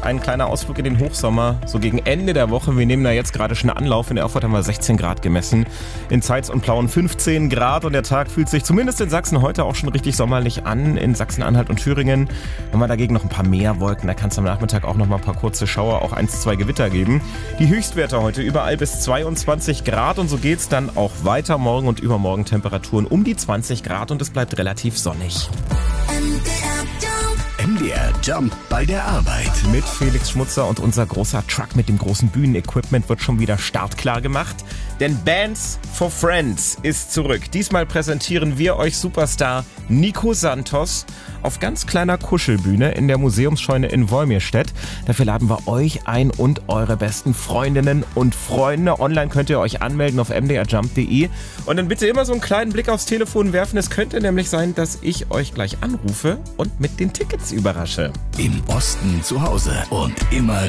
ein kleiner Ausflug in den Hochsommer, so gegen Ende der Woche. Wir nehmen da jetzt gerade schon Anlauf. In Erfurt haben wir 16 Grad gemessen. In Zeitz und Plauen 15 Grad und der Tag fühlt sich zumindest in Sachsen heute auch schon richtig sommerlich an. In Sachsen-Anhalt und Thüringen haben wir dagegen noch ein paar mehr Wolken. Da kann es am Nachmittag auch noch mal ein paar kurze Schauer, auch 1, 2 Gewitter geben. Die Höchstwerte heute überall bis 22 Grad und so geht's dann auch weiter. Morgen und übermorgen Temperaturen um die 20 Grad und es bleibt relativ sonnig. MDR Jump bei der Arbeit. Mit Felix Schmutzer und unser großer Truck mit dem großen Bühnenequipment wird schon wieder startklar gemacht. Denn Bands for Friends ist zurück. Diesmal präsentieren wir euch Superstar Nico Santos auf ganz kleiner Kuschelbühne in der Museumsscheune in Wolmirstedt. Dafür laden wir euch ein und eure besten Freundinnen und Freunde. Online könnt ihr euch anmelden auf mdrjump.de und dann bitte immer so einen kleinen Blick aufs Telefon werfen. Es könnte nämlich sein, dass ich euch gleich anrufe und mit den Tickets überrasche. Im Osten zu Hause und immer